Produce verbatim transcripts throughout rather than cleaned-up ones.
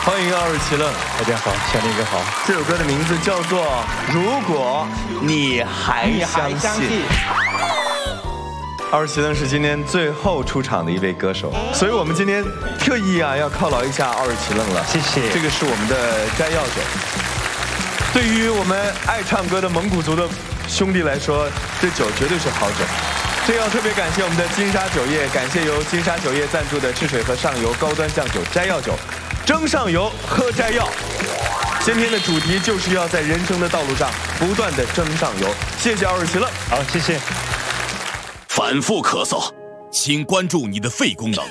欢迎二十七愣， 大家好，小林哥好。 这首歌的名字叫做《如果你还相信》。二十七愣是今天最后出场的一位歌手，所以我们今天特意啊要犒劳一下二十七愣了。 谢谢。 这个是我们的摘要酒。对于我们爱唱歌的蒙古族的兄弟来说，这酒绝对是好酒。这要特别感谢我们的金沙酒业，感谢由金沙酒业赞助的赤水和上游高端酱酒摘要酒。蒸上游，喝摘要。今天的主题就是要在人生的道路上不断的蒸上游。谢谢二十七愣。 好，谢谢。 反复咳嗽，请关注你的肺功能。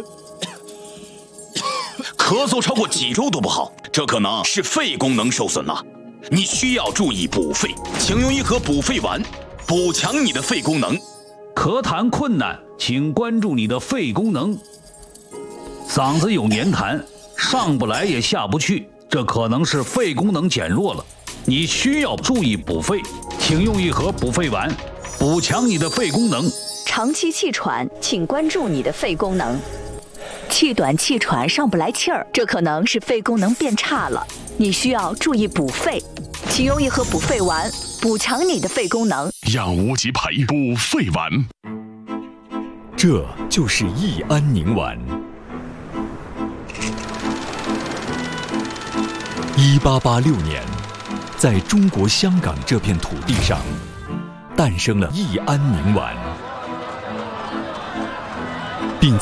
咳嗽超过几周都不好，这可能是肺功能受损了。你需要注意补肺，请用一盒补肺丸，补强你的肺功能。 咳痰困难，请关注你的肺功能。嗓子有黏痰，上不来也下不去，这可能是肺功能减弱了，你需要注意补肺，请用一盒补肺丸，补强你的肺功能。 长期气喘，请关注你的肺功能。气短气喘上不来气儿，这可能是肺功能变差了，你需要注意补肺，请用一盒补肺丸，补强你的肺功能。 养无极培补肺丸， 这就是益安宁丸。一八八六年，在中国香港这片土地上，诞生了益安宁丸。